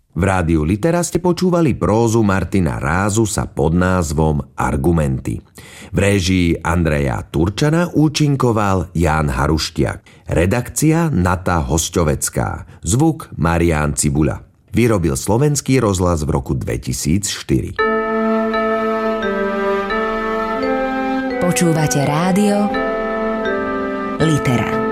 V rádiu Litera ste počúvali prózu Martina Rázusa pod názvom Argumenty. V réžii Andreja Turčana účinkoval Ján Harušťák. Redakcia Nata Hosťovecká. Zvuk Marián Cibula. Vyrobil Slovenský rozhlas v roku 2004. Počúvate rádio Litera.